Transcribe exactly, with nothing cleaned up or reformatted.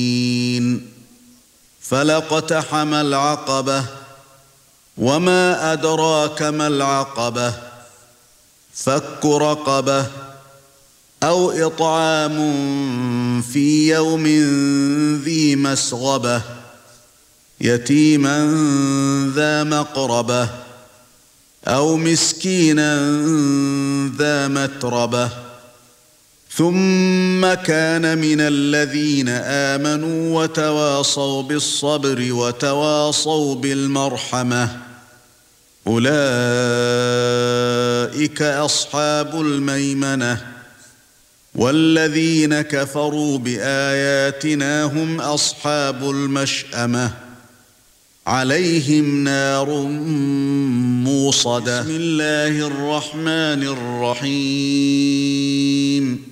فلاقتحم العقبة وما أدراك ما العقبة فك رقبة أو إطعام في يوم ذي مسغبة يتيما ذا مقربة أو مسكينا ذا متربة ثم كان من الذين آمنوا وتواصوا بالصبر وتواصوا بالمرحمة أولئك أصحاب الميمنة والذين كفروا بآياتنا هم أصحاب المشأمة عليهم نار موصدة. بسم الله الرحمن الرحيم